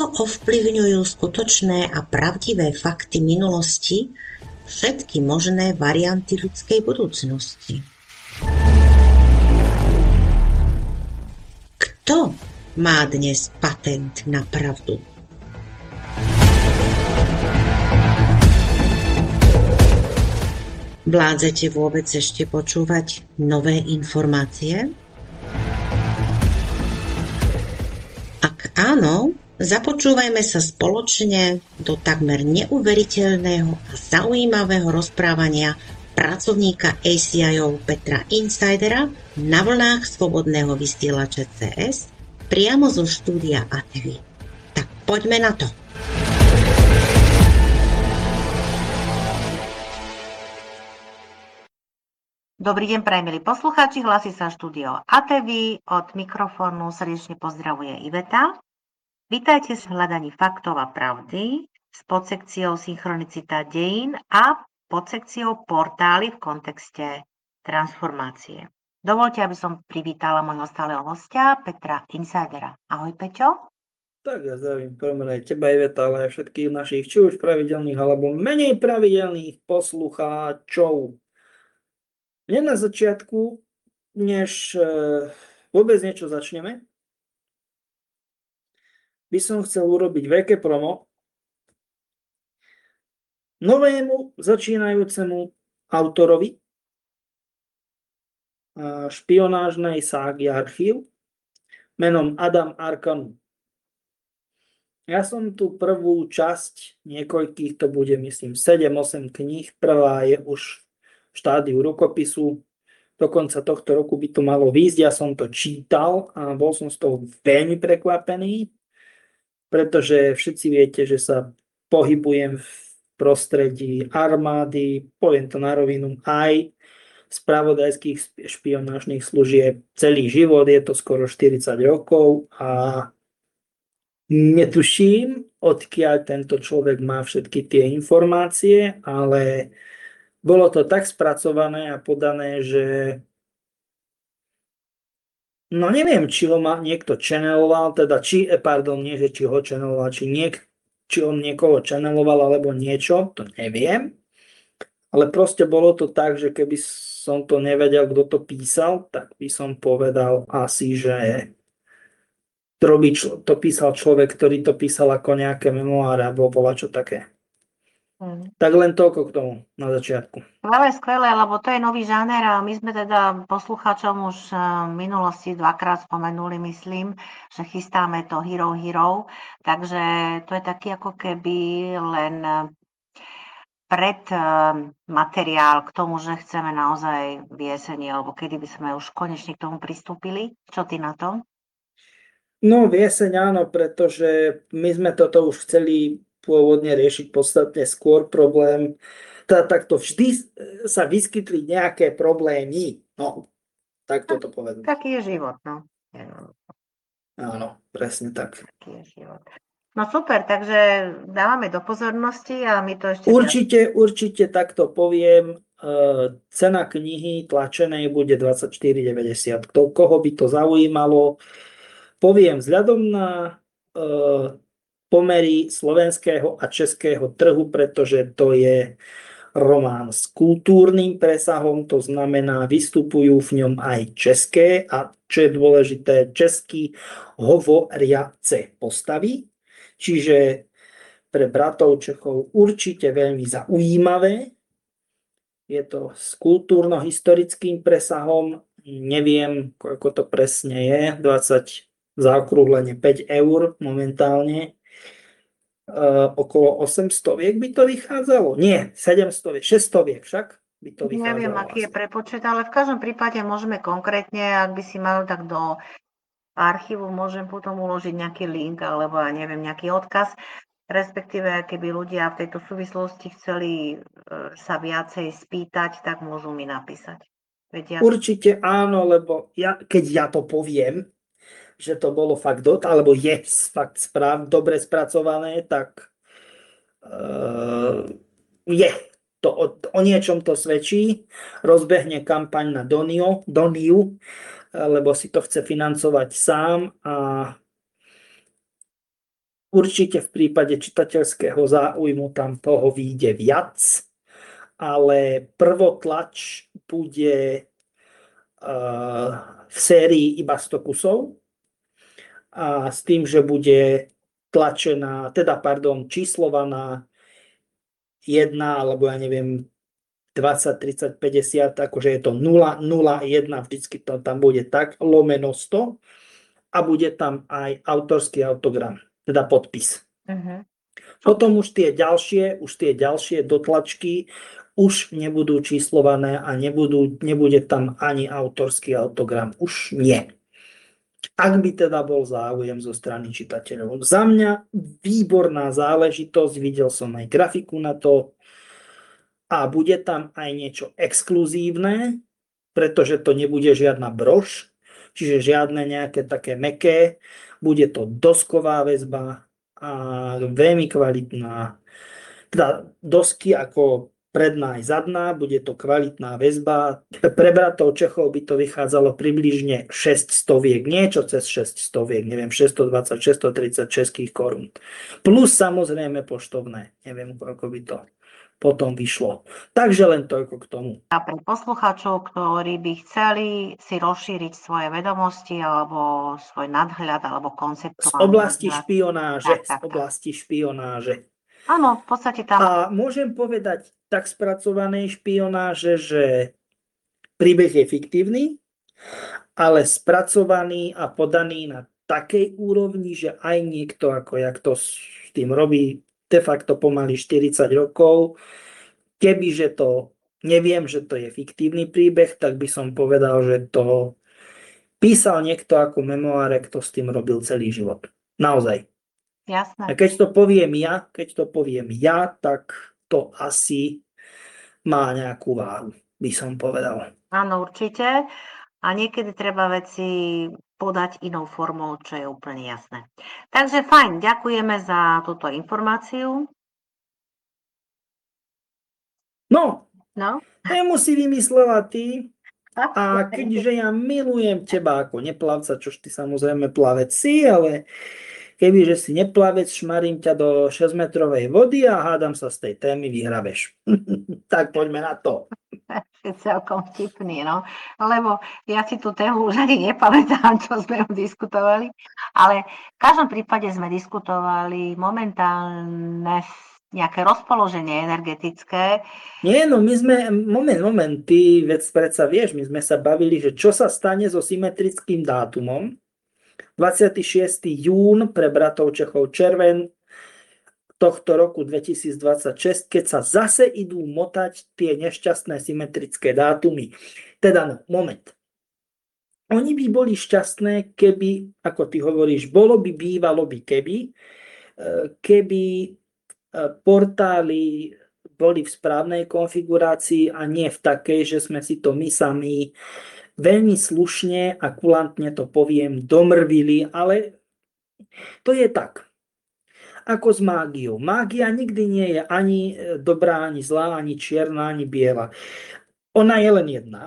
Ako ovplyvňujú skutočné a pravdivé fakty minulosti všetky možné varianty ľudskej budúcnosti? Kto má dnes patent na pravdu? Vládzete vôbec ešte počúvať nové informácie? Ak áno, započúvajme sa spoločne do takmer neuveriteľného a zaujímavého rozprávania pracovníka ACIO Petra Insidera na vlnách Slobodného vysielača CS priamo zo štúdia ATV. Tak poďme na to. Dobrý deň, prajem milí poslucháči, hlási sa štúdio ATV, od mikrofónu srdečne pozdravuje Iveta. Vítajte v hľadaní faktov a pravdy s podsekciou Synchronicita dejín a podsekciou Portály v kontexte transformácie. Dovoľte, aby som privítala môjho stáleho hostia Petra Insidera. Ahoj, Peťo. Tak ja zdravím prvom rade teba, Iveta, ale aj všetkých našich, či už pravidelných alebo menej pravidelných poslucháčov. Hneď na začiatku, než vôbec niečo začneme, by som chcel urobiť veľké promo novému začínajúcemu autorovi špionážnej ságy Archív menom Adam Arkanum. Ja som tu prvú časť, niekoľkých to bude, myslím, 7-8 kníh, prvá je už štádiu rukopisu. Do konca tohto roku by to malo výjsť. Ja som to čítal a bol som z toho veľmi prekvapený, pretože všetci viete, že sa pohybujem v prostredí armády, poviem to na rovinu, aj spravodajských špionážnych služieb celý život, je to skoro 40 rokov a netuším, odkiaľ tento človek má všetky tie informácie, ale bolo to tak spracované a podané, že no neviem, či ho ma niekto channeloval, teda nie, že či ho channeloval, či on niekoho channeloval alebo niečo, to neviem. Ale proste bolo to tak, že keby som to nevedel, kto to písal, tak by som povedal asi, že to písal človek, ktorý to písal ako nejaké memoáre alebo čo také. Tak len toľko k tomu na začiatku. Skvelé, lebo to je nový žáner a my sme teda poslucháčom už v minulosti dvakrát spomenuli, myslím, že chystáme to Hero, takže to je taký ako keby len materiál k tomu, že chceme naozaj v jeseni, alebo kedy by sme už konečne k tomu pristúpili. Čo ty na to? No v jeseň áno, pretože my sme toto už chceli pôvodne riešiť podstatne skôr problém. Takto vždy sa vyskytli nejaké problémy. No, tak toto povedal. Taký je život, no. Áno, presne tak. Taký je život. No super, takže dávame do pozornosti a my to ešte... Určite takto poviem. Cena knihy tlačenej bude 24,90. Koho by to zaujímalo, poviem vzhľadom na pomery slovenského a českého trhu, pretože to je román s kultúrnym presahom, to znamená, vystupujú v ňom aj české a, čo je dôležité, česky hovoriace postavy. Čiže pre bratov Čechov určite veľmi zaujímavé. Je to s kultúrno-historickým presahom, neviem, koľko to presne je, 20 zaokrúhlenie 5 eur momentálne. Okolo 800 by to vychádzalo? Nie, 700, 600 však by to vychádzalo. Neviem, aký je prepočet, ale v každom prípade môžeme konkrétne, ak by si mal tak do archívu, môžem potom uložiť nejaký link alebo ja neviem, nejaký odkaz, respektíve keby ľudia v tejto súvislosti chceli sa viacej spýtať, tak môžu mi napísať. Určite áno, lebo keď ja to poviem, že to bolo fakt alebo je fakt dobre spracované, tak je to o niečom to svedčí. Rozbehne kampaň na Doniu, lebo si to chce financovať sám a Určite v prípade čitateľského záujmu tam toho vyjde viac, ale prvotlač bude v sérii iba 100 kusov a s tým, že bude tlačená, číslovaná 1 alebo ja neviem 20, 30, 50, akože je to 0, 0, 1, vždycky to tam bude tak, lomeno 100 a bude tam aj autorský autogram, teda podpis. Potom už tie ďalšie dotlačky už nebudú číslované a nebude tam ani autorský autogram. Už nie. Ak by teda bol záujem zo strany čitateľov. Za mňa výborná záležitosť, videl som aj grafiku na to a bude tam aj niečo exkluzívne, pretože to nebude žiadna brož, čiže žiadne nejaké také mäkké, bude to dosková väzba a veľmi kvalitná. Teda dosky ako predná aj zadná, bude to kvalitná väzba. Pre bratov Čechov by to vychádzalo približne 600, niečo cez 600, neviem, 620, 630 českých korún. Plus samozrejme poštovné, neviem, ako by to potom vyšlo. Takže len toľko k tomu. A pre poslucháčov, ktorí by chceli si rozšíriť svoje vedomosti alebo svoj nadhľad alebo konceptuálny Z oblasti nadhľad. špionáže. Tak. Z oblasti špionáže. Áno, v podstate tam... A môžem povedať tak spracovanej špionáže, že príbeh je fiktívny, ale spracovaný a podaný na takej úrovni, že aj niekto, ako jak to s tým robí de facto pomaly 40 rokov, kebyže to neviem, že to je fiktívny príbeh, tak by som povedal, že to písal niekto ako memoáre, kto s tým robil celý život. Naozaj. Jasné. A keď to poviem ja, tak to asi má nejakú váhu, by som povedal. Áno, určite. A niekedy treba veci podať inou formou, čo je úplne jasné. Takže fajn, ďakujeme za túto informáciu. No, No. tému si vymyslela ty a keďže ja milujem teba ako neplavca, čož ty samozrejme plavec si, ale kebyže si neplavec, šmarím ťa do 6-metrovej vody a hádam sa z tej témy vyhrabeš. Tak poďme na to. Je celkom vtipný, no. Lebo ja si tú tému už ani nepamätám, čo sme ju diskutovali, ale v každom prípade sme diskutovali momentálne nejaké rozpoloženie energetické. Nie, no my sme, moment, ty predsa vieš, my sme sa bavili, že čo sa stane so symetrickým dátumom. 26. jún pre bratov Čechov červen tohto roku 2026, keď sa zase idú motať tie nešťastné symetrické dátumy. Teda no, moment. Oni by boli šťastné, keby, ako ty hovoríš, bývalo by keby portály boli v správnej konfigurácii a nie v takej, že sme si to my sami veľmi slušne a kulantne to poviem, domrvili, ale to je tak. Ako s mágiou. Mágia nikdy nie je ani dobrá, ani zlá, ani čierna, ani biela. Ona je len jedna.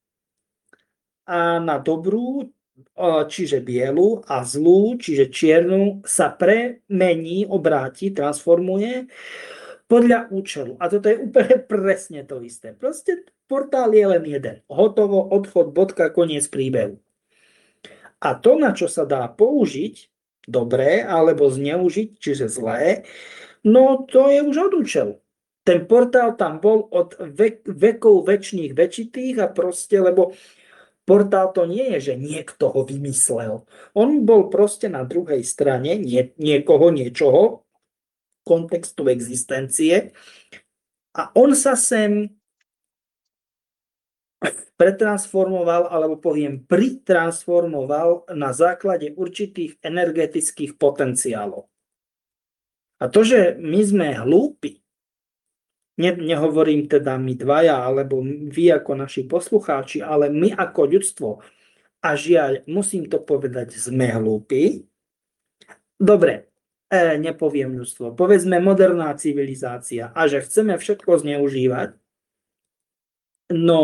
A na dobrú, čiže bielu, a zlú, čiže čiernu, sa premení, obráti, transformuje podľa účelu. A toto je úplne presne to isté. Proste portál je len jeden. Hotovo, odchod, bodka, koniec príbehu. A to, na čo sa dá použiť, dobré, alebo zneužiť, čiže zlé, no to je už od účelu. Ten portál tam bol od vekov väčšných väčitých a proste, lebo portál to nie je, že niekto ho vymyslel. On bol proste na druhej strane niekoho, niečoho, kontextu existencie a on sa sem pretransformoval, alebo poviem pritransformoval na základe určitých energetických potenciálov. A to, že my sme hlúpi, nehovorím teda my dvaja, alebo vy ako naši poslucháči, ale my ako ľudstvo, a žiaľ, musím to povedať, sme hlúpi. Dobre, nepoviem ľudstvo, povedzme moderná civilizácia a že chceme všetko zneužívať, no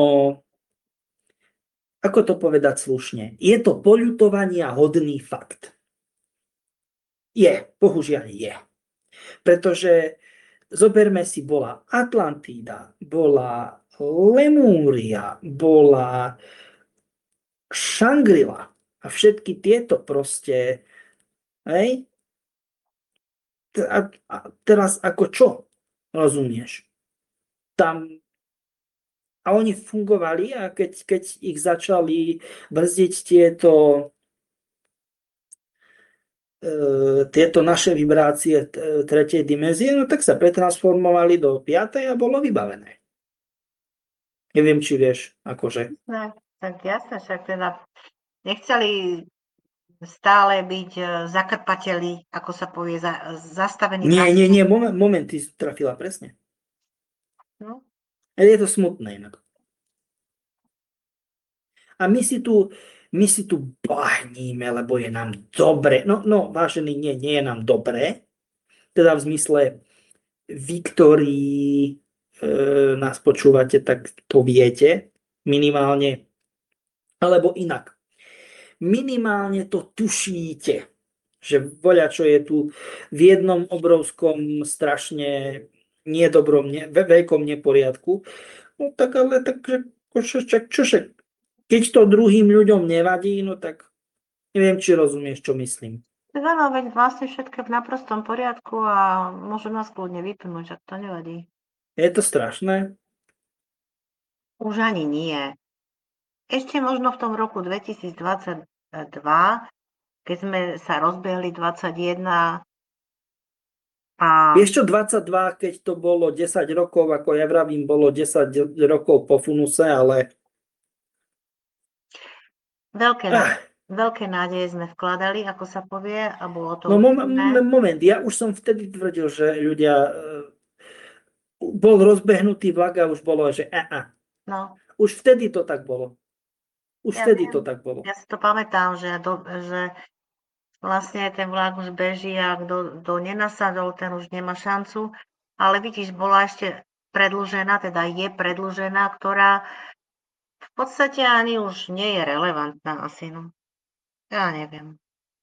ako to povedať slušne, je to poľutovania hodný fakt. Bohužiaľ je. Pretože zoberme si, bola Atlantída, bola Lemúria, bola Šangrila a všetky tieto proste, hej? A teraz ako čo? Rozumieš? Tam a oni fungovali a keď ich začali brzdiť tieto naše vibrácie tretej dimenzie, no tak sa pretransformovali do 5. a bolo vybavené. Neviem, či vieš, akože. No, tak jasne, však teda nechceli stále byť zakrpateli, ako sa povie, zastavení. Nie, moment, ty trafila presne. No. Je to smutné inak. A my si tu bahníme, lebo je nám dobre. No, vážený, nie je nám dobre. Teda v zmysle vy, ktorí nás počúvate, tak to viete minimálne. Alebo inak. Minimálne to tušíte, že voľačo je tu v jednom obrovskom, strašne nedobrom, veľkom neporiadku. No tak ale takže, čože, keď to druhým ľuďom nevadí, no tak neviem, či rozumieš, čo myslím. Tak áno, veď vlastne všetko je v naprostom poriadku a môžu nás kľudne vypnúť, ak to nevadí. Je to strašné? Už ani nie. Ešte možno v tom roku 2022, keď sme sa rozbehli 21 a... Vieš čo, 22, keď to bolo 10 rokov, ako ja vravím, bolo 10 rokov po funuse, ale... Veľké nádeje sme vkladali, ako sa povie, a bolo to... No moment, ja už som vtedy tvrdil, že ľudia... Bol rozbehnutý vlak a už bolo, že No. Už vtedy to tak bolo. Ja si to pamätám, že vlastne ten vlak už beží a kto nenasadol, ten už nemá šancu. Ale vidíš, bola ešte predĺžená, teda je predĺžená, ktorá v podstate ani už nie je relevantná asi. No. Ja neviem.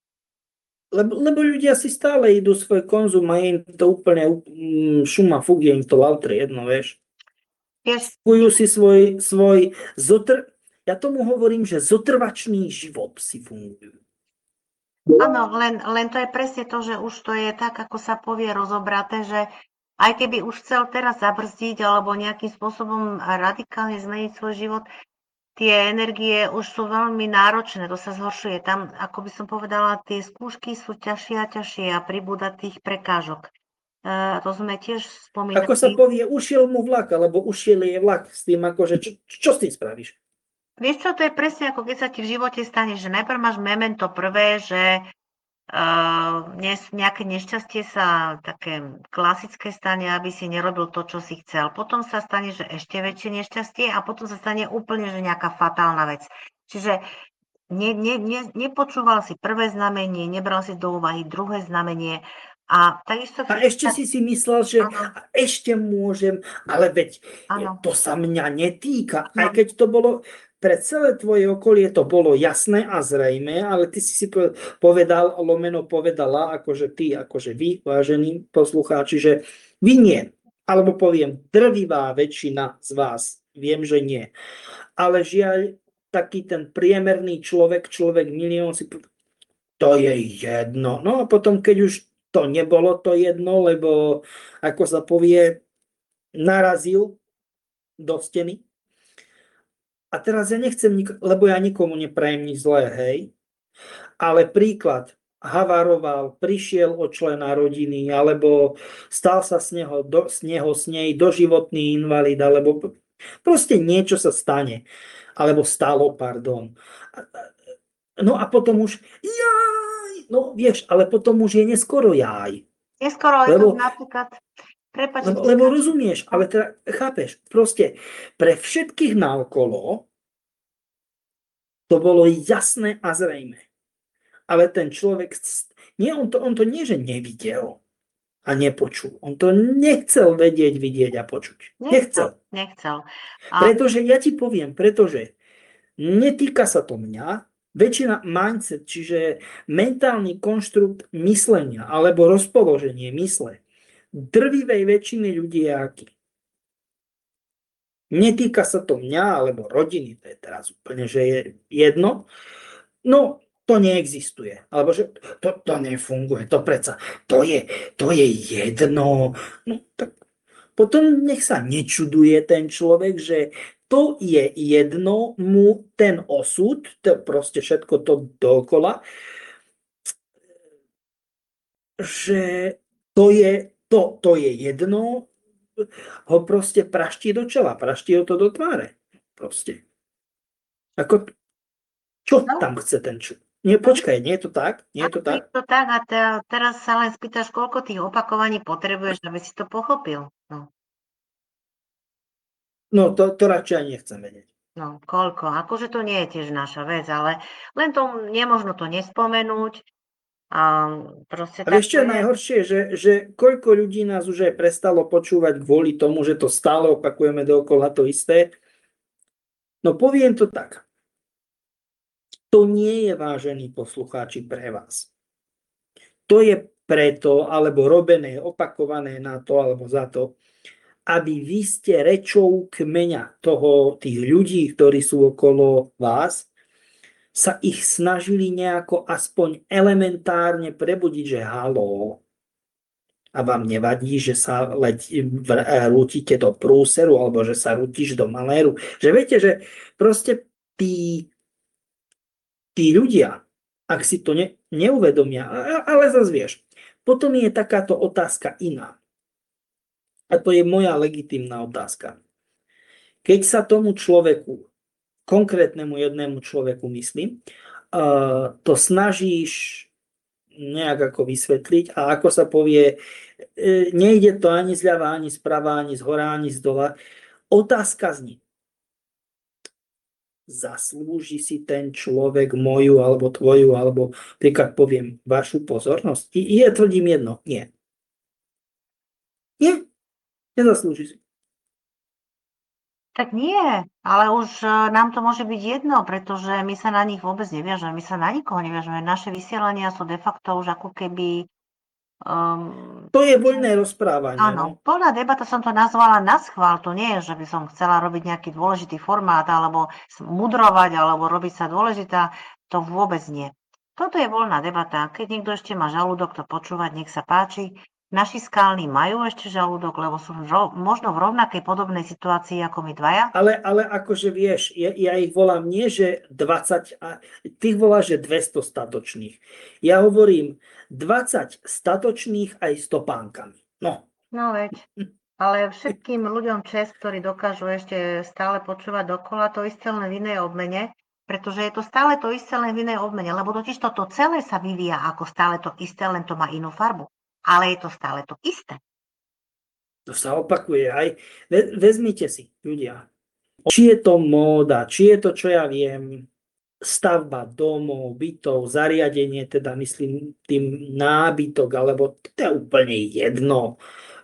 Lebo ľudia si stále idú svoj konzum a im to úplne šuma fúk, je im to lautre jedno, vieš. Fungujú si svoj ja tomu hovorím, že zotrvačný život si fungujú. Áno, len to je presne to, že už to je tak, ako sa povie, rozobraté, že aj keby už chcel teraz zabrzdiť alebo nejakým spôsobom radikálne zmeniť svoj život, tie energie už sú veľmi náročné, to sa zhoršuje. Tam, ako by som povedala, tie skúšky sú ťažšie a ťažšie a pribúda tých prekážok. To sme tiež spomínali. Ako sa povie, ušiel mu vlak, alebo ušiel je vlak s tým, akože čo s tým spravíš? Vieš čo, to je presne ako keď sa ti v živote stane, že najprv máš memento prvé, že nejaké nešťastie sa také klasické stane, aby si nerobil to, čo si chcel. Potom sa stane, že ešte väčšie nešťastie a potom sa stane úplne, že nejaká fatálna vec. Čiže nepočúval si prvé znamenie, nebral si do úvahy druhé znamenie a takisto... A ešte si myslel, že ešte môžem, ale veď to sa mňa netýka. Aj keď to bolo... Pre celé tvoje okolie to bolo jasné a zrejmé, ale ty si povedal, lomeno povedala, akože ty, akože vy, vážení poslucháči, že vy nie. Alebo poviem, drvivá väčšina z vás, viem, že nie. Ale žiaľ, taký ten priemerný človek milión si povedal, to je jedno. No a potom, keď už to nebolo to jedno, lebo, ako sa povie, narazil do steny. A teraz ja nechcem, lebo ja nikomu neprajem nič zlé, hej. Ale príklad, havaroval, prišiel o člena rodiny, alebo stal sa z nej doživotný invalid, alebo proste niečo sa stane. Alebo stalo, pardon. No a potom už, no vieš, ale potom už je neskoro jaj. Neskoro, lebo napríklad... Lebo rozumieš, ale teda chápeš, proste pre všetkých naokolo to bolo jasné a zrejmé. Ale ten človek, on to nie, že nevidel a nepočul. On to nechcel vedieť, vidieť a počuť. Nechcel. Nechcel. Pretože ja ti poviem, pretože netýka sa to mňa, väčšina mindset, čiže mentálny konštrukt myslenia alebo rozpoloženie mysle drvivej väčšiny ľudí je aký? Netýka sa to mňa alebo rodiny, to je teraz úplne, že je jedno. No, to neexistuje. Alebo že to nefunguje. To predsa, to je jedno. No, tak potom nech sa nečuduje ten človek, že to je jedno, mu ten osud, to proste všetko to dookola, že to je jedno, ho proste praští do čela, praští ho to do tváre. Proste. Ako, čo No. tam chce ten človek? Nie, počkaj, nie je to tak? Nie je to tak? Je to tak a teraz sa len spýtaš, koľko tých opakovaní potrebuješ, aby si to pochopil. No, No, to radšej ani nechcem vedieť. no koľko. Akože to nie je tiež naša vec, ale len to nemožno to nespomenúť. A proste A tak vieš, čo je najhoršie, že koľko ľudí nás už aj prestalo počúvať kvôli tomu, že to stále opakujeme dookola to isté. No poviem to tak. To nie je, vážení poslucháči, pre vás. To je preto, alebo robené, opakované na to, alebo za to, aby vy ste rečou kmeňa tých ľudí, ktorí sú okolo vás, sa ich snažili nejako aspoň elementárne prebudiť, že haló, a vám nevadí, že sa rútite do prúseru, alebo že sa rútiš do maléru. Že viete, že proste tí ľudia, ak si to neuvedomia, ale zase vieš, potom je takáto otázka iná. A to je moja legitímna otázka. Keď sa tomu človeku, konkrétnemu jednému človeku myslím, to snažíš nejak ako vysvetliť a ako sa povie, nejde to ani zľava, ani zprava, ani zhora, ani zdola. Otázka zní, zaslúži si ten človek moju, alebo tvoju, alebo príklad poviem, vašu pozornosť? Ja tvrdím jedno, nie. Nie, nezaslúži si. Tak nie, ale už nám to môže byť jedno, pretože my sa na nich vôbec neviažeme, my sa na nikoho neviažeme. Naše vysielania sú de facto už ako keby... To je voľné rozprávanie. Áno, voľná debata som to nazvala naschvál, to nie je, že by som chcela robiť nejaký dôležitý formát, alebo mudrovať, alebo robiť sa dôležitá, to vôbec nie. Toto je voľná debata, keď niekto ešte má žalúdok to počúvať, nech sa páči. Naši skalní majú ešte žalúdok, lebo sú možno v rovnakej podobnej situácii ako my dvaja. Ale akože vieš, ja ich volám nie, že 20, ty ich voláš, že 200 statočných. Ja hovorím 20 statočných aj s topánkami. No. No veď, ale všetkým ľuďom čest, ktorí dokážu ešte stále počúvať dokola, to isté len v inej obmene, pretože je to stále to isté len v inej obmene, lebo totiž toto celé sa vyvíja ako stále to isté, len to má inú farbu. Ale je to stále to isté. To sa opakuje aj. Vezmite si, ľudia. Či je to móda, či je to, čo ja viem, stavba domov, bytov, zariadenie, teda myslím tým nábytok, alebo to je úplne jedno.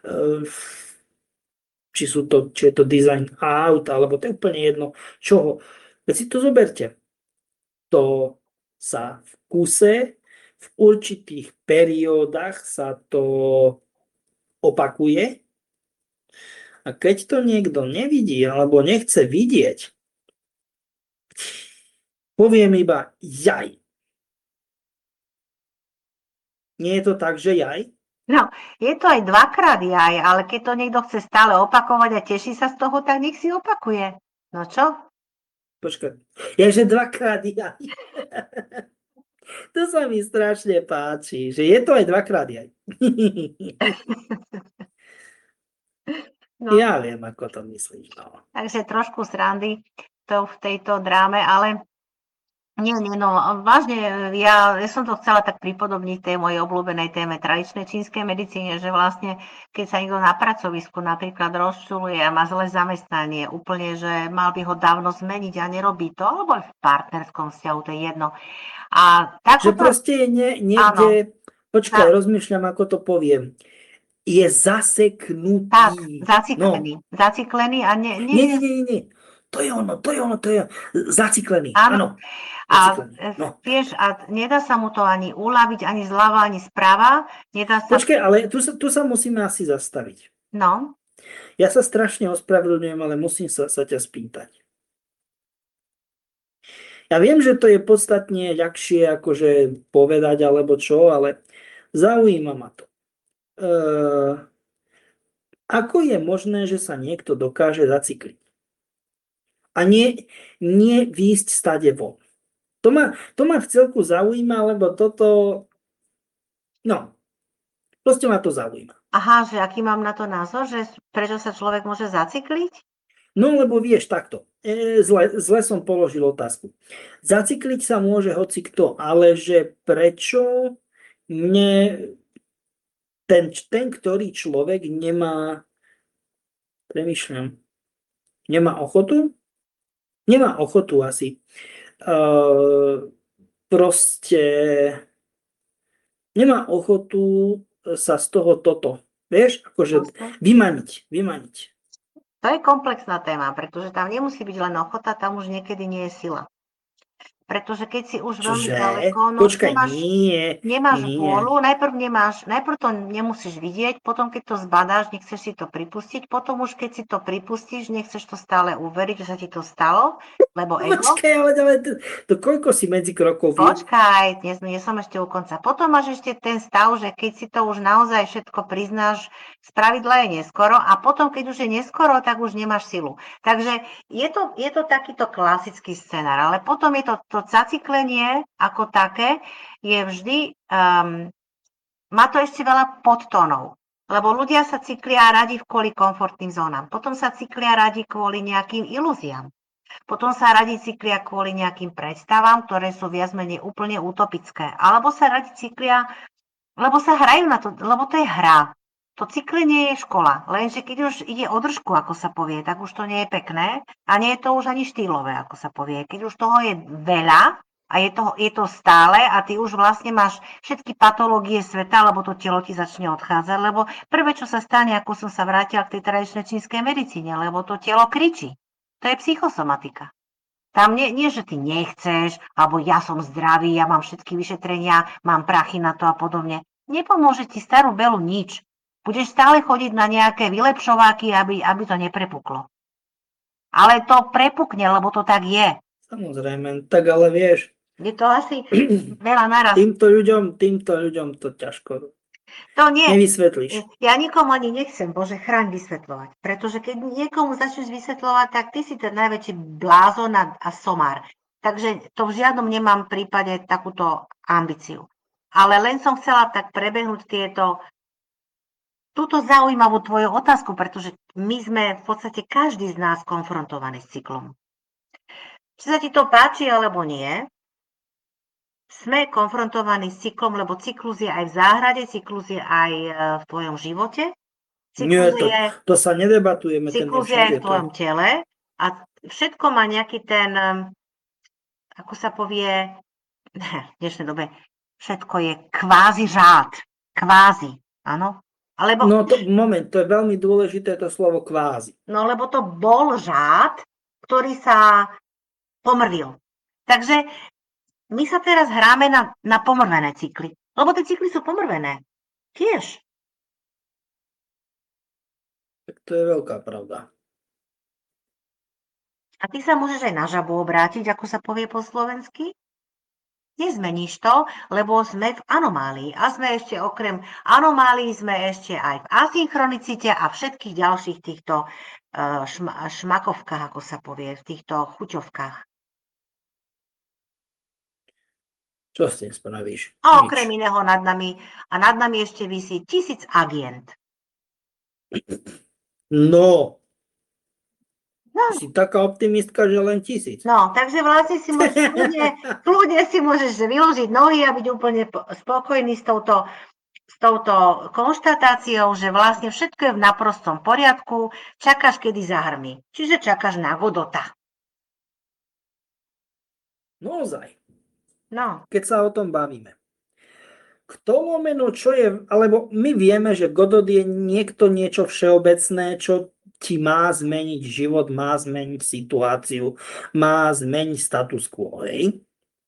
Či je to design aut, alebo to je úplne jedno. Čoho? Veď si to zoberte. To sa v kuse v určitých periódach sa to opakuje a keď to niekto nevidí alebo nechce vidieť, poviem iba jaj. Nie je to tak, že jaj? No, je to aj dvakrát jaj, ale keď to niekto chce stále opakovať a teší sa z toho, tak nech si opakuje. No čo? Počkaj, je, že dvakrát jaj. To sa mi strašne páči, že je to aj dvakrát jaj. No. Ja viem, ako to myslíš. No. Takže trošku srandy to v tejto dráme, ale nie, no vážne, ja som to chcela tak pripodobniť tej mojej obľúbenej téme tradičnej čínskej medicíne, že vlastne, keď sa niekto na pracovisku napríklad rozčuluje a má zlé zamestnanie, úplne, že mal by ho dávno zmeniť a nerobí to, alebo v partnerskom vzťahu, to je jedno. A tak že proste je niekde, počkaj, rozmýšľam, ako to poviem, je zaseknutý. Tak, zaciklený a nie. Nie. to je ono, to je zaciklený, Áno. áno. A Zaciklený, no. vieš, a nedá sa mu to ani uľaviť, ani zľava, ani sprava. Nedá sa... Počkaj, ale tu sa musíme asi zastaviť. No, Ja sa strašne ospravedlňujem, ale musím sa ťa spýtať. Ja viem, že to je podstatne ľahšie akože povedať alebo čo, ale zaujíma ma to. Ako je možné, že sa niekto dokáže zacykliť? A nie výjsť stade von. To ma v celku zaujíma, lebo toto... No, proste ma to zaujíma. aha, že aký mám na to názor, že prečo sa človek môže zacykliť? No lebo vieš takto, zle som položil otázku. Zacykliť sa môže hocikto, ale že prečo ten ktorý človek nemá, premýšľam, nemá ochotu? Nemá ochotu asi. Proste nemá ochotu sa z toho toto, vieš, akože vymaniť. To je komplexná téma, pretože tam nemusí byť len ochota, tam už niekedy nie je sila. Pretože keď si už veľmi Čože? ďaleko, no Počkaj, nemáš nie. vôľu, najprv to nemusíš vidieť, potom keď to zbadáš, nechceš si to pripustiť, potom už keď si to pripustíš, nechceš to stále uveriť, že sa ti to stalo, lebo ego... Počkaj, ale to koľko si medzi krokov vie? Počkaj, nie som ešte u konca. Potom máš ešte ten stav, že keď si to už naozaj všetko priznáš, spravidla je neskoro a potom, keď už je neskoro, tak už nemáš silu. Takže je to takýto klasický scenár, ale potom je to zacyklenie ako také, je vždy, má to ešte veľa podtónov. Lebo ľudia sa cyklia radi kvôli komfortným zónam. Potom sa cyklia radi kvôli nejakým ilúziám. Potom sa radi cyklia kvôli nejakým predstavám, ktoré sú viac menej úplne utopické. Alebo sa radi cyklia, lebo sa hrajú na to, lebo to je hra. To cyklenie je škola, lenže keď už ide o držku, ako sa povie, tak už to nie je pekné a nie je to už ani štýlové, ako sa povie. Keď už toho je veľa a je to stále a ty už vlastne máš všetky patológie sveta, lebo to telo ti začne odchádzať, lebo prvé, čo sa stane, ako som sa vrátila k tej tradičnej čínskej medicíne, lebo to telo kričí. To je psychosomatika. Tam nie, že ty nechceš, alebo ja som zdravý, ja mám všetky vyšetrenia, mám prachy na to a podobne. Nepomôže ti starú belu nič. Budeš stále chodiť na nejaké vylepšováky, aby to neprepuklo. Ale to prepukne, lebo to tak je. Samozrejme, tak ale vieš. Je to asi veľa naraz. Týmto ľuďom to ťažko To nie. nevysvetlíš. Ja nikomu ani nechcem, Bože, chráň vysvetľovať. Pretože keď niekomu začneš vysvetľovať, tak ty si ten najväčší blázon a somár. Takže to v žiadnom nemám prípade takúto ambíciu. Ale len som chcela tak prebehnúť túto zaujímavú tvoju otázku, pretože my sme v podstate každý z nás konfrontovaný s cyklom. Či sa ti to páči alebo nie, sme konfrontovaní s cyklom, lebo cyklus je aj v záhrade, cyklus je aj v tvojom živote. To sa nedebatujeme. Cyklus je aj v tvojom tele a všetko má nejaký ten, ako sa povie, v dnešnej dobe, všetko je kvázi řád. Kvázi, áno? Alebo, moment, to je veľmi dôležité to slovo kvázi. No lebo to bol řád, ktorý sa pomrvil. Takže my sa teraz hráme na pomrvené cykly. Lebo tie cykly sú pomrvené. Tiež. Tak to je veľká pravda. A ty sa môžeš aj na žabu obrátiť, ako sa povie po slovensky. Nezmeníš to, lebo sme v anomálii. A sme ešte okrem anomálií, sme ešte aj v asynchronicite a všetkých ďalších týchto šmakovkách, ako sa povie, v týchto chuťovkách. Čo s tým spravíš? A okrem iného nad nami ešte visí 1000 agent. No. Si taká optimistka, že len 1000. No, takže vlastne si môžeš kľudne si môžeš vyložiť nohy a byť úplne spokojný s touto konštatáciou, že vlastne všetko je v naprostom poriadku, čakáš, kedy zahrmí. Čiže čakáš na Godota. Naozaj. No. Keď sa o tom bavíme. Kto lomeno, čo je, alebo my vieme, že Godot je niečo všeobecné, čo ti má zmeniť život, má zmeniť situáciu, má zmeniť status quo, hej?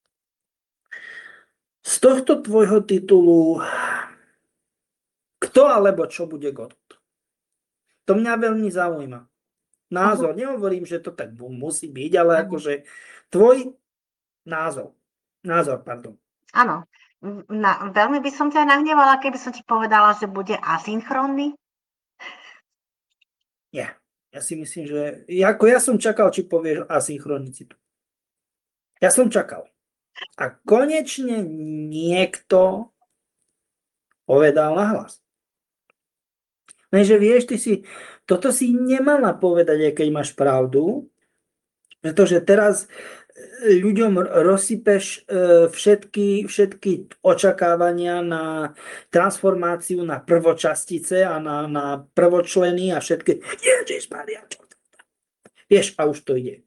Z tohto tvojho titulu kto alebo čo bude God? To mňa veľmi zaujíma. Názor, nehovorím, že to tak musí byť, ale akože tvoj názor. Pardon. Áno. Veľmi by som ťa nahnevala, keby som ti povedala, že bude asynchronný. Nie. Ja si myslím, že... Ja som čakal, či povieš asynchronicitu. Ja som čakal. A konečne niekto povedal nahlas. Lenže vieš, toto si nemala povedať, keď máš pravdu, pretože teraz ľuďom rozsypeš všetky očakávania na transformáciu na prvočastice a na prvočleny a všetky. Ježišmaria, čo to? Vieš, a už to ide.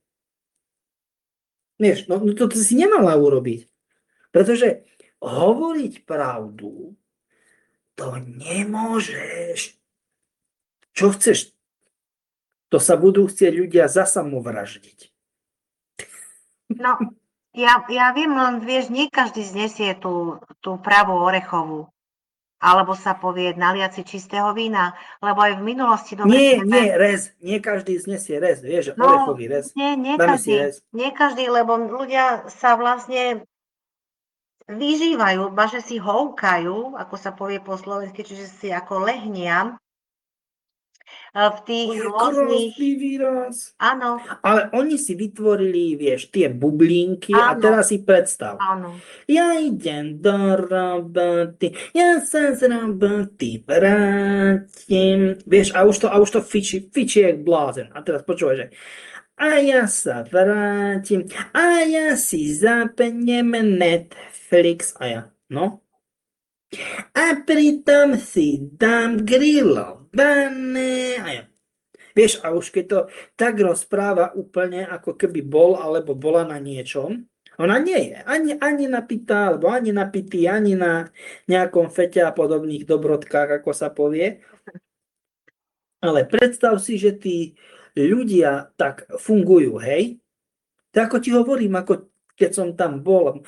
Vieš, no toto si nemala urobiť. Pretože hovoriť pravdu, to nemôžeš. Čo chceš? To sa budú chcieť ľudia zasamovraždiť. No, ja viem, len vieš, nie každý znesie tú pravú orechovú. Alebo sa povie naliať si čistého vína, lebo aj v minulosti... Nie, rez. Nie každý znesie rez, vieš, orechový rez. Nie každý, lebo ľudia sa vlastne vyžívajú, že si hoľkajú, ako sa povie po slovensky, čiže si ako lehnia v tých rôznych... výraz. Áno. Ale oni si vytvorili, vieš, tie bublinky a teraz si predstav. Áno. Ja idem do roboty, ja sa z roboty vrátim. Vieš, a už to fičí jak blázen. A teraz počúvaj, že a ja sa vrátim, a ja si zapnem Netflix, a ja, no. A pritom si dám grillované. Vieš, a už keď to tak rozpráva úplne, ako keby bol alebo bola na niečom, ona nie je ani napitá, alebo ani napitý, ani na nejakom fete a podobných dobrodkách, ako sa povie. Ale predstav si, že tí ľudia tak fungujú, hej? Tak ako ti hovorím, ako keď som tam bol.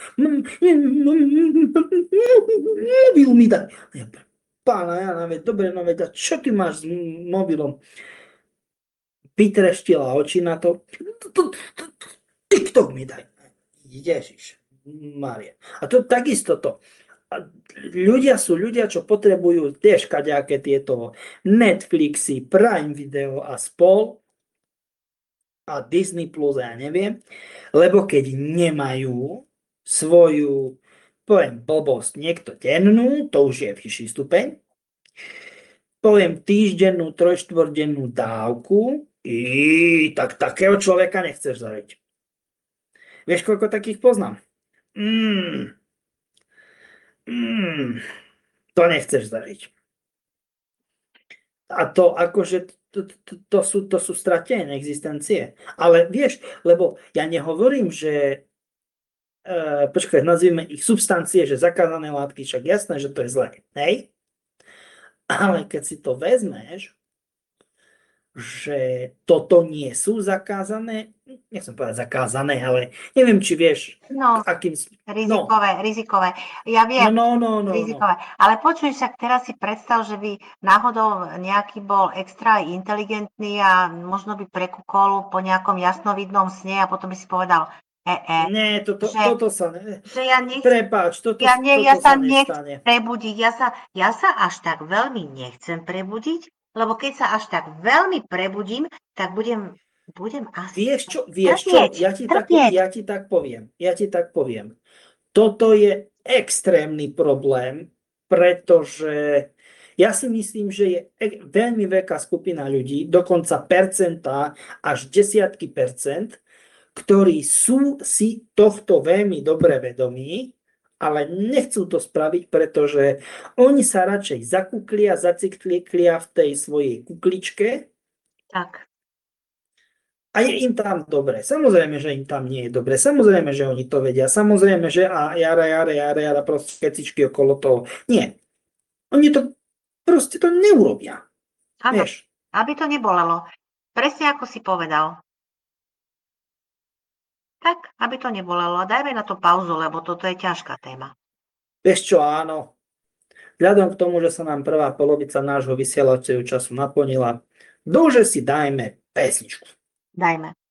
Mobil mi daj. Pána Jana, dobre, no veď, čo ty máš s mobilom? Vytreštila oči na to. TikTok mi daj. Ježiš, Mária. A to takisto to. A ľudia sú ľudia, čo potrebujú tiež kaďaké tieto Netflixy, Prime Video a spol a Disney Plus, ja neviem, lebo keď nemajú svoju, poviem blbosť, niekto dennú, to už je vyšší stupeň, poviem týždennú, trojštvordennú dávku, tak takého človeka nechceš zažiť. Vieš, koľko takých poznám? To nechceš zažiť. A to akože to sú stratené existencie. Ale vieš, lebo ja nehovorím, že počkaj, nazvime ich substancie, že zakázané látky, však jasné, že to je zlé. Hej? Ale keď si to vezmeš, že toto nie sú zakázané, nechcem povedať zakázané, ale neviem, či vieš, akým... Rizikové. Ja viem, rizikové. No. Ale počuj, však teraz si predstav, že by náhodou nejaký bol extra inteligentný a možno by prekúkol po nejakom jasnovidnom sne a potom by si povedal, Nie, toto sa ne... Že ja nechcem... Prepáč, toto ja sa nestane. Nechcem prebudiť. Ja sa až tak veľmi nechcem prebudiť, lebo keď sa až tak veľmi prebudím, tak budem asi... Vieš čo? Ja ti tak poviem. Toto je extrémny problém, pretože ja si myslím, že je veľmi veľká skupina ľudí, dokonca percentá až desiatky percent, ktorí sú si tohto veľmi dobre vedomí, ale nechcú to spraviť, pretože oni sa radšej zakuklia, zaciklia v tej svojej kukličke. Tak. A je im tam dobre. Samozrejme, že im tam nie je dobre. Samozrejme, že oni to vedia. Samozrejme, že jara, proste kecičky okolo toho. Nie. Oni to proste to neurobia. Áno, aby to nebolelo. Presne ako si povedal. Tak, aby to nebolelo. Dajme na to pauzu, lebo toto je ťažká téma. Vieš čo, áno. Vzhľadom k tomu, že sa nám prvá polovica nášho vysielacieho času naplnila, dlže si dajme pesničku. Dajme.